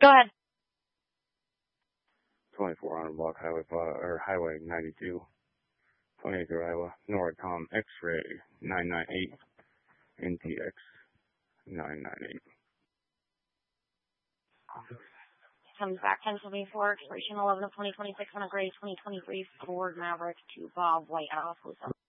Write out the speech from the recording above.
Go ahead. 24 on block highway 92, 28 through Iowa, Norcom X-ray 998, NTX 998. Comes back 1074, expiration 11 of 2026 on a gray 2023 Ford Maverick to Bob White House.